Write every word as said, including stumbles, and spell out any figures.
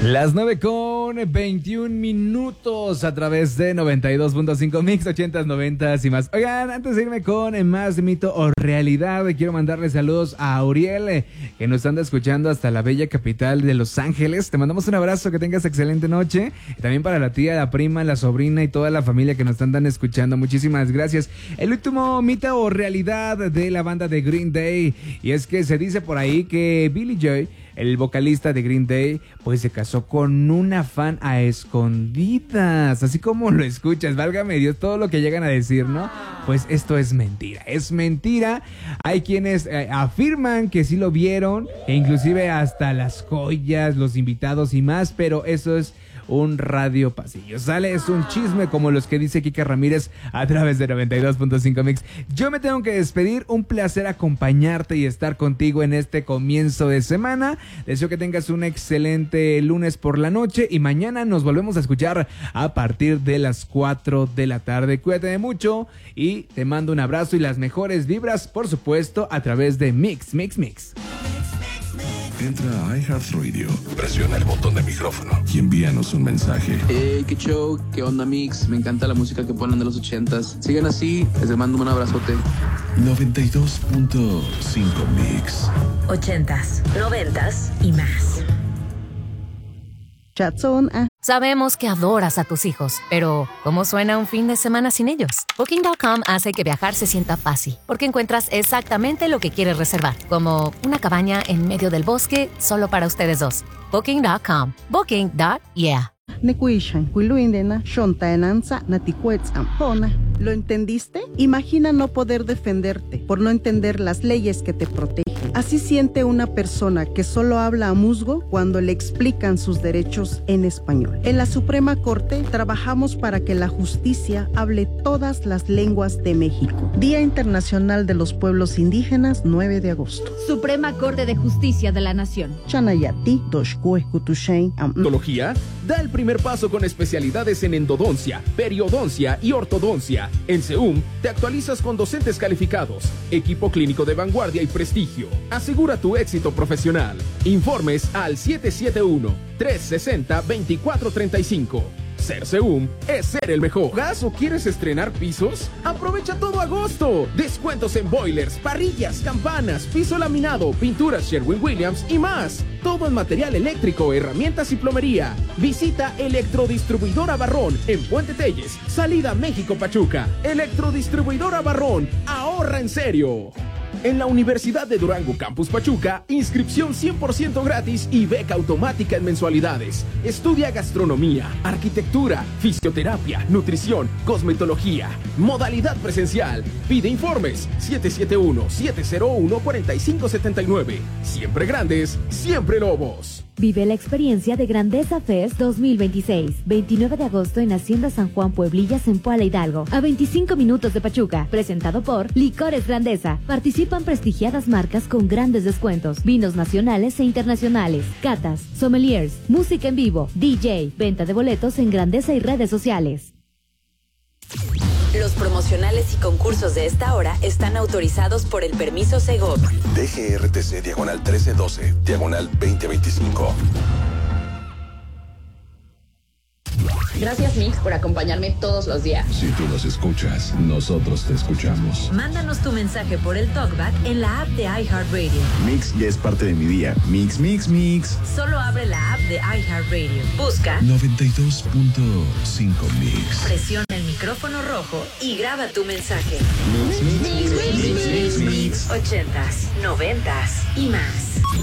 Las nueve con veintiún minutos a través de noventa y dos punto cinco Mix, ochentas, noventas y más. Oigan, antes de irme con más mito o realidad, quiero mandarle saludos a Auriel, que nos anda escuchando hasta la bella capital de Los Ángeles. Te mandamos un abrazo, que tengas excelente noche. También para la tía, la prima, la sobrina y toda la familia que nos andan escuchando. Muchísimas gracias. El último mito o realidad de la banda de Green Day, y es que se dice por ahí que Billy Joy, el vocalista de Green Day, pues se casó con una fan a escondidas, así como lo escuchas, válgame Dios, todo lo que llegan a decir, ¿no? Pues esto es mentira, es mentira. Hay quienes eh, afirman que sí lo vieron, e inclusive hasta las joyas, los invitados y más, pero eso es un radio pasillo. Sale, es un chisme como los que dice Kika Ramírez a través de noventa y dos punto cinco Mix. Yo me tengo que despedir, un placer acompañarte y estar contigo en este comienzo de semana. Deseo que tengas un excelente lunes por la noche y mañana nos volvemos a escuchar a partir de las cuatro de la tarde. Cuídate mucho y te mando un abrazo y las mejores vibras, por supuesto, a través de Mix, Mix, Mix. Entra a iHeartRadio, presiona el botón de micrófono y envíanos un mensaje. Hey, qué show, qué onda Mix, me encanta la música que ponen de los ochentas. Sigan así, les mando un abrazote. noventa y dos punto cinco Mix. Ochentas, noventas y más. Sabemos que adoras a tus hijos, pero ¿cómo suena un fin de semana sin ellos? Booking punto com hace que viajar se sienta fácil, porque encuentras exactamente lo que quieres reservar, como una cabaña en medio del bosque solo para ustedes dos. Booking punto com. Booking. Yeah. ¿Lo entendiste? Imagina no poder defenderte por no entender las leyes que te protegen. Así siente una persona que solo habla a musgo cuando le explican sus derechos en español. En la Suprema Corte trabajamos para que la justicia hable todas las lenguas de México. Día Internacional de los Pueblos Indígenas, nueve de agosto. Suprema Corte de Justicia de la Nación. Chanayati, Doshkueskutushain, Am- Odontología, da el primer paso con especialidades en endodoncia, periodoncia y ortodoncia. En SEUM te actualizas con docentes calificados, equipo clínico de vanguardia y prestigio. Asegura tu éxito profesional. Informes al siete siete uno, tres seis cero, dos cuatro tres cinco. Ser SEUM es ser el mejor. ¿Gas o quieres estrenar pisos? ¡Aprovecha todo agosto! Descuentos en boilers, parrillas, campanas, piso laminado, pinturas Sherwin-Williams y más. Todo en material eléctrico, herramientas y plomería. Visita Electrodistribuidora Barrón en Puente Telles, salida México-Pachuca. Electrodistribuidora Barrón, ahorra en serio. En la Universidad de Durango Campus Pachuca, inscripción cien por ciento gratis y beca automática en mensualidades. Estudia gastronomía, arquitectura, fisioterapia, nutrición, cosmetología, modalidad presencial. Pide informes siete siete uno, siete cero uno, cuatro cinco siete nueve. Siempre grandes, siempre lobos. Vive la experiencia de Grandeza Fest dos mil veintiséis. veintinueve de agosto en Hacienda San Juan Pueblillas en Puala Hidalgo, a veinticinco minutos de Pachuca. Presentado por Licores Grandeza. Participan prestigiadas marcas con grandes descuentos. Vinos nacionales e internacionales. Catas, sommeliers, música en vivo, D J, venta de boletos en Grandeza y redes sociales. Los promocionales y concursos de esta hora están autorizados por el permiso Segov. D G R T C diagonal trece doce, diagonal veinte veinticinco. Gracias, Mix, por acompañarme todos los días. Si tú nos escuchas, nosotros te escuchamos. Mándanos tu mensaje por el TalkBack en la app de iHeartRadio. Mix ya es parte de mi día. Mix, mix, mix. Solo abre la app de iHeartRadio. Busca noventa y dos punto cinco Mix. Presiona el micrófono rojo y graba tu mensaje. Mix, mix, mix, mix, mix, mix. Ochentas, noventas y más.